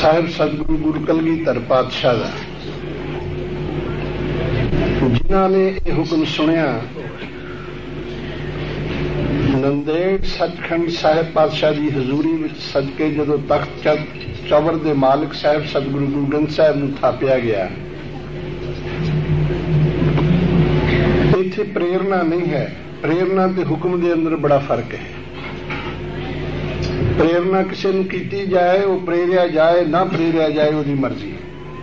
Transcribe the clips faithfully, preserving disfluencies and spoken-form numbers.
ਸਾਹਿਬ ਸਤਿਗੁਰੂ ਗੁਰੂ ਕਲਗੀਧਰ ਪਾਤਸ਼ਾਹ ਦਾ, ਜਿਨ੍ਹਾਂ ਨੇ ਇਹ ਹੁਕਮ ਸੁਣਿਆ, ਨੰਦੇੜ ਸੱਚਖੰਡ ਸਾਹਿਬ ਪਾਤਸ਼ਾਹ ਦੀ ਹਜ਼ੂਰੀ ਵਿੱਚ ਸਦਕੇ ਜਦੋਂ ਤਖਤ ਚੌਵਰ ਦੇ ਮਾਲਕ ਸਾਹਿਬ ਸਤਿਗੁਰੂ ਗੁਰੂ ਗ੍ਰੰਥ ਸਾਹਿਬ ਨੂੰ ਥਾਪਿਆ ਗਿਆ, ਇੱਥੇ ਪ੍ਰੇਰਨਾ ਨਹੀਂ ਹੈ। ਪ੍ਰੇਰਨਾ ਤੇ ਹੁਕਮ ਦੇ ਅੰਦਰ ਬੜਾ ਫਰਕ ਹੈ। ਪ੍ਰੇਰਨਾ ਕਿਸੇ ਨੂੰ ਕੀਤੀ ਜਾਏ, ਉਹ ਪ੍ਰੇਰਿਆ ਜਾਏ, ਨਾ ਪ੍ਰੇਰਿਆ ਜਾਏ, ਉਹਦੀ ਮਰਜ਼ੀ।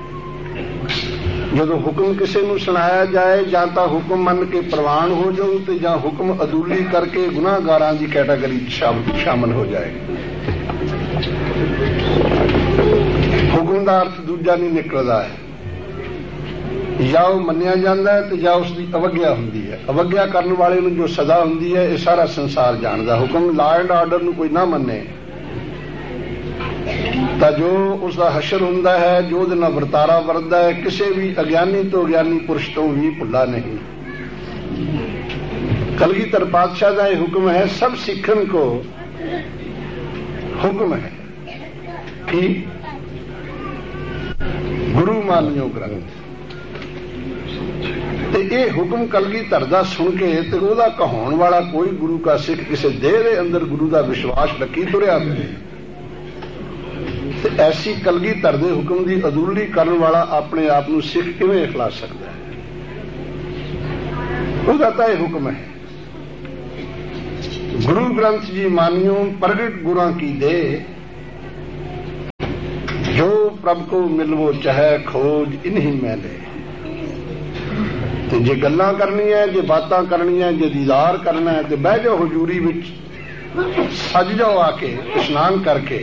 ਜਦੋਂ ਹੁਕਮ ਕਿਸੇ ਨੂੰ ਸੁਣਾਇਆ ਜਾਏ, ਜਾਂ ਤਾਂ ਹੁਕਮ ਮੰਨ ਕੇ ਪ੍ਰਵਾਨ ਹੋ ਜਾਓ ਤੇ ਜਾਂ ਹੁਕਮ ਅਦੂਲੀ ਕਰਕੇ ਗੁਨਾਹਗਾਰਾਂ ਦੀ ਕੈਟਾਗਰੀ ਸ਼ਾਮਲ ਹੋ ਜਾਏ। ਹੁਕਮ ਦਾ ਅਰਥ ਦੂਜਾ ਨਹੀਂ ਨਿਕਲਦਾ ਹੈ। ਜਾਂ ਉਹ ਮੰਨਿਆ ਜਾਂਦਾ ਹੈ ਤੇ ਜਾਂ ਉਸ ਦੀ ਅਵੱਗਿਆ ਹੁੰਦੀ ਹੈ। ਅਵੱਗਿਆ ਕਰਨ ਵਾਲੇ ਨੂੰ ਜੋ ਸਜ਼ਾ ਹੁੰਦੀ ਹੈ, ਇਹ ਸਾਰਾ ਸੰਸਾਰ ਜਾਣਦਾ। ਹੁਕਮ ਲਾ ਐਂਡ ਆਰਡਰ ਨੂੰ ਕੋਈ ਨਾ ਮੰਨੇ ਤਾਂ ਜੋ ਉਸ ਦਾ ਹਸ਼ਰ ਹੁੰਦਾ ਹੈ, ਜੋ ਉਹਦੇ ਨਾਲ ਵਰਤਾਰਾ ਵਰਤਦਾ ਹੈ, ਕਿਸੇ ਵੀ ਅਗਿਆਨੀ ਤੋਂ ਅਗਿਆਨੀ ਪੁਰਸ਼ ਤੋਂ ਵੀ ਭੁੱਲਾ ਨਹੀਂ। ਕਲਗੀਧਰ ਪਾਤਸ਼ਾਹ ਦਾ ਇਹ ਹੁਕਮ ਹੈ, ਸਭ ਸਿੱਖਣ ਕੋ ਹੁਕਮ ਹੈ ਕਿ ਗੁਰੂ ਮਾਨਿਓ ਗ੍ਰੰਥ। ਤੇ ਇਹ ਹੁਕਮ ਕਲਗੀਧਰ ਦਾ ਸੁਣ ਕੇ ਤੇ ਉਹਦਾ ਕਹਾਉਣ ਵਾਲਾ ਕੋਈ ਗੁਰੂ ਕਾ ਸਿੱਖ ਕਿਸੇ ਦੇਹ ਦੇ ਅੰਦਰ ਗੁਰੂ ਦਾ ਵਿਸ਼ਵਾਸ ਰੱਖੀ ਤੁਰਿਆ ਪਏ। ਤੇ ਐਸੀ ਕਲਗੀਧਰ ਦੇ ਹੁਕਮ ਦੀ ਅਦੂਲੀ ਕਰਨ ਵਾਲਾ ਆਪਣੇ ਆਪ ਨੂੰ ਸਿੱਖ ਕਿਵੇਂ ਅਖਲਾ ਸਕਦਾ ਹੈ? ਉਹਦਾ ਤਾਂ ਇਹ ਹੁਕਮ ਹੈ, ਗੁਰੂ ਗ੍ਰੰਥ ਜੀ ਮਾਨਿਓ ਪ੍ਰਗਟ ਗੁਰਾਂ ਕੀ ਦੇ, ਜੋ ਪ੍ਰਭ ਕੋ ਮਿਲਵੋ ਚਾਹੇ ਖੋਜ ਇਨਹੀ ਮੈਂ ਲੈ। ਤੇ ਜੇ ਗੱਲਾਂ ਕਰਨੀਆਂ, ਜੇ ਬਾਤਾਂ ਕਰਨੀਆਂ, ਜੇ ਦੀਦਾਰ ਕਰਨਾ ਹੈ ਤੇ ਬਹਿ ਜਾਓ ਹਜ਼ੂਰੀ ਵਿੱਚ, ਸੱਜ ਜਾਓ ਆ ਕੇ ਇਸ਼ਨਾਨ ਕਰਕੇ।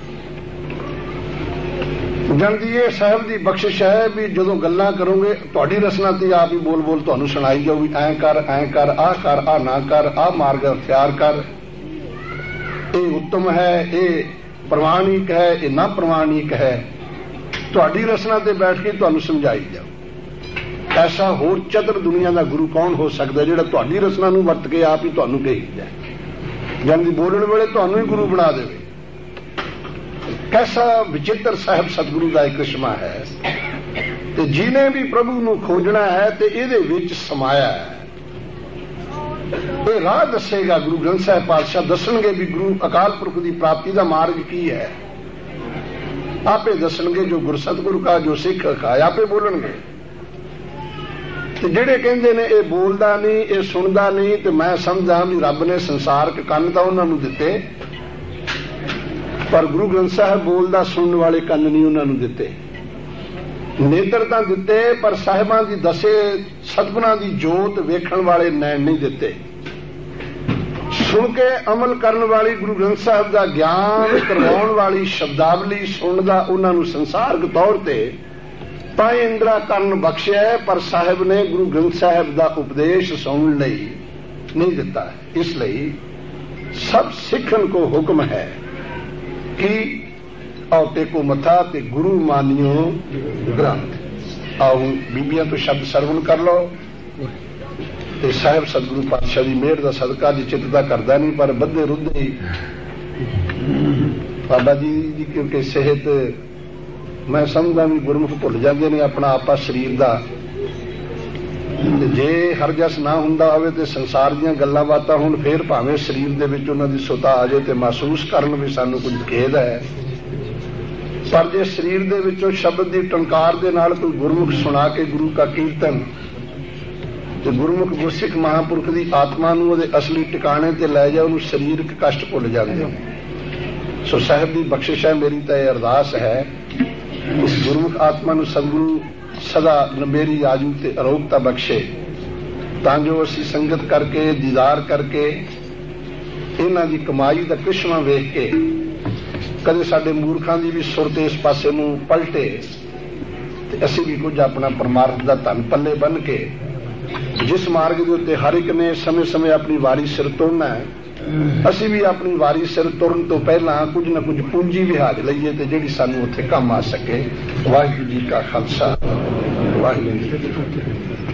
ਜਨਦੀ ਇਹ ਸਾਹਿਬ ਦੀ ਬਖਸ਼ਿਸ਼ ਹੈ ਵੀ ਜਦੋਂ ਗੱਲਾਂ ਕਰੋਗੇ ਤੁਹਾਡੀ ਰਸਨਾ ਤੇ ਆਪ ਹੀ ਬੋਲ ਬੋਲ ਤੁਹਾਨੂੰ ਸੁਣਾਈ ਜਾਊ ਵੀ ਐਂ ਕਰ, ਐਂ ਕਰ, ਆਹ ਕਰ, ਆਹ ਨਾ ਕਰ, ਆਹ ਮਾਰਗ ਅਖਤਿਆਰ ਕਰ, ਇਹ ਉੱਤਮ ਹੈ, ਇਹ ਪ੍ਰਵਾਨਿਕ ਹੈ, ਇਹ ਨਾ ਪ੍ਰਵਾਨਿਕ ਹੈ। ਤੁਹਾਡੀ ਰਸਨਾ ਤੇ ਬੈਠ ਕੇ ਤੁਹਾਨੂੰ ਸਮਝਾਈ ਜਾਊ। ਐਸਾ ਹੋਰ ਚਤੁਰ ਦੁਨੀਆ ਦਾ ਗੁਰੂ ਕੌਣ ਹੋ ਸਕਦਾ ਜਿਹੜਾ ਤੁਹਾਡੀ ਰਸਨਾ ਨੂੰ ਵਰਤ ਕੇ ਆਪ ਹੀ ਤੁਹਾਨੂੰ ਕਹੀ ਜਾਏ, ਜਨਦੀ ਬੋਲਣ ਵੇਲੇ ਤੁਹਾਨੂੰ ਹੀ ਗੁਰੂ ਬਣਾ ਦੇਵੇ। ਕੈਸਾ ਵਿਚਿੱਤਰ ਸਾਹਿਬ ਸਤਿਗੁਰੂ ਦਾ ਇੱਕ ਕ੍ਰਿਸ਼ਮਾ ਹੈ। ਤੇ ਜਿਹਨੇ ਵੀ ਪ੍ਰਭੂ ਨੂੰ ਖੋਜਣਾ ਹੈ ਤੇ ਇਹਦੇ ਵਿੱਚ ਸਮਾਇਆ ਹੈ। ਇਹ ਰਾਹ ਦੱਸੇਗਾ ਗੁਰੂ ਗ੍ਰੰਥ ਸਾਹਿਬ ਪਾਤਸ਼ਾਹ, ਦੱਸਣਗੇ ਵੀ ਗੁਰੂ ਅਕਾਲ ਪੁਰਖ ਦੀ ਪ੍ਰਾਪਤੀ ਦਾ ਮਾਰਗ ਕੀ ਹੈ। ਆਪੇ ਦੱਸਣਗੇ ਜੋ ਗੁਰ ਸਤਿਗੁਰੂ ਕਾ ਜੋ ਸਿੱਖ ਕਾ, ਆਪੇ ਬੋਲਣਗੇ। ਤੇ ਜਿਹੜੇ ਕਹਿੰਦੇ ਨੇ ਇਹ ਬੋਲਦਾ ਨਹੀਂ, ਇਹ ਸੁਣਦਾ ਨਹੀਂ, ਤੇ ਮੈਂ ਸਮਝਾਂ ਵੀ ਰੱਬ ਨੇ ਸੰਸਾਰਕ ਕੰਨ ਤਾਂ ਉਹਨਾਂ ਨੂੰ ਦਿੱਤੇ, ਪਰ ਗੁਰੂ ਗ੍ਰੰਥ ਸਾਹਿਬ ਬੋਲਦਾ ਸੁਣਨ ਵਾਲੇ ਕੰਨ ਨਹੀਂ ਉਹਨਾਂ ਨੂੰ ਦਿੱਤੇ। ਨੇਤਰ ਤਾਂ ਦਿੱਤੇ, ਪਰ ਸਾਹਿਬਾਂ ਦੀ ਦਸੇ ਸਤਿਗੁਰਾਂ ਦੀ ਜੋਤ ਵੇਖਣ ਵਾਲੇ ਨੈਣ ਨਹੀਂ ਦਿੱਤੇ। ਸੁਣ ਕੇ ਅਮਲ ਕਰਨ ਵਾਲੀ ਗੁਰੂ ਗ੍ਰੰਥ ਸਾਹਿਬ ਦਾ ਗਿਆਨ ਕਰਵਾਉਣ ਵਾਲੀ ਸ਼ਬਦਾਵਲੀ ਸੁਣਨ ਦਾ ਉਹਨਾਂ ਨੂੰ ਸੰਸਾਰਕ ਤੌਰ ਤੇ ਤਾਂ ਇੰਦਰਾ ਕਰਨ ਬਖਸ਼ਿਆ, ਪਰ ਸਾਹਿਬ ਨੇ ਗੁਰੂ ਗ੍ਰੰਥ ਸਾਹਿਬ ਦਾ ਉਪਦੇਸ਼ ਸੁਣਨ ਲਈ ਨਹੀਂ ਦਿੱਤਾ। ਇਸ ਲਈ ਸਭ ਸਿੱਖਣ ਕੋ ਹੁਕਮ ਹੈ ਕਿ ਆਓ ਟੇਕੋ ਮੱਥਾ ਤੇ ਗੁਰੂ ਮਾਨਿਓ ਗ੍ਰੰਥ। ਆਓ ਬੀਬੀਆਂ ਤੋਂ ਸ਼ਬਦ ਸਰਵਣ ਕਰ ਲਓ ਤੇ ਸਾਹਿਬ ਸਤਿਗੁਰੂ ਪਾਤਸ਼ਾਹ ਦੀ ਮਿਹਰ ਦਾ ਸਦਕਾ ਜੀ ਚਿੱਤ ਦਾ ਕਰਦਾ ਨਹੀਂ, ਪਰ ਬੱਧੇ ਰੁੱਧੇ ਹੀ ਬਾਬਾ ਜੀ ਦੀ ਕਿਉਂਕਿ ਸਿਹਤ ਮੈਂ ਸਮਝਦਾ ਵੀ ਗੁਰਮੁਖ ਭੁੱਲ ਜਾਂਦੇ ਨੇ ਆਪਣਾ ਆਪਾ ਸਰੀਰ ਦਾ। ਜੇ ਹਰਜਸ ਨਾ ਹੁੰਦਾ ਹੋਵੇ ਤੇ ਸੰਸਾਰ ਦੀਆਂ ਗੱਲਾਂ ਬਾਤਾਂ ਹੁਣ ਫੇਰ ਭਾਵੇਂ ਸਰੀਰ ਦੇ ਵਿੱਚ ਉਹਨਾਂ ਦੀ ਸੁਤਾ ਆ ਜਾਏ ਤੇ ਮਹਿਸੂਸ ਕਰਨ ਵੀ ਸਾਨੂੰ ਕੁਝ ਖੇਦ ਹੈ, ਪਰ ਜੇ ਸਰੀਰ ਦੇ ਵਿੱਚੋਂ ਸ਼ਬਦ ਦੀ ਟੰਕਾਰ ਦੇ ਨਾਲ ਕੋਈ ਗੁਰਮੁਖ ਸੁਣਾ ਕੇ ਗੁਰੂ ਕਾ ਕੀਰਤਨ ਤੇ ਗੁਰਮੁਖ ਗੁਰਸਿੱਖ ਮਹਾਂਪੁਰਖ ਦੀ ਆਤਮਾ ਨੂੰ ਉਹਦੇ ਅਸਲੀ ਟਿਕਾਣੇ ਤੇ ਲੈ ਜਾ, ਉਹਨੂੰ ਸਰੀਰਕ ਕਸ਼ਟ ਭੁੱਲ ਜਾਂਦੇ ਨੇ। ਸੋ ਸਾਹਿਬ ਦੀ ਬਖਸ਼ਿਸ਼ ਹੈ, ਮੇਰੀ ਤਾਂ ਇਹ ਅਰਦਾਸ ਹੈ ਇਸ ਗੁਰਮੁਖ ਆਤਮਾ ਨੂੰ ਸਤਿਗੁਰੂ ਸਦਾ ਲੰਬੇਰੀ ਆਜੂ ਤੇ ਅਰੋਗਤਾ ਬਖਸ਼ੇ, ਤਾਂ ਜੋ ਅਸੀਂ ਸੰਗਤ ਕਰਕੇ ਦੀਦਾਰ ਕਰਕੇ ਇਹਨਾਂ ਦੀ ਕਮਾਈ ਦਾ ਕ੍ਰਿਸ਼ਮਾ ਵੇਖ ਕੇ ਕਦੇ ਸਾਡੇ ਮੂਰਖਾਂ ਦੀ ਵੀ ਸੁਰਤ ਇਸ ਪਾਸੇ ਨੂੰ ਪਲਟੇ ਤੇ ਅਸੀਂ ਵੀ ਕੁਝ ਆਪਣਾ ਪਰਮਾਰਥ ਦਾ ਧਨ ਪੱਲੇ ਬੰਨ ਕੇ ਜਿਸ ਮਾਰਗ ਦੇ ਉੱਤੇ ਹਰ ਇੱਕ ਨੇ ਸਮੇਂ ਸਮੇਂ ਆਪਣੀ ਵਾਰੀ ਸਿਰ ਤੁਰਨਾ ਹੈ, ਅਸੀਂ ਵੀ ਆਪਣੀ ਵਾਰੀ ਸਿਰ ਤੁਰਨ ਤੋਂ ਪਹਿਲਾਂ ਕੁਝ ਨਾ ਕੁਝ ਪੂੰਜੀ ਵਿਹਾਜ ਲਈਏ ਤੇ ਜਿਹੜੀ ਸਾਨੂੰ ਉੱਥੇ ਕੰਮ ਆ ਸਕੇ। ਵਾਹਿਗੁਰੂ ਜੀ ਕਾ ਖਾਲਸਾ, ਵਾਹਿਗੁਰੂ ਜੀ ਕੀ ਫਤਿਹ।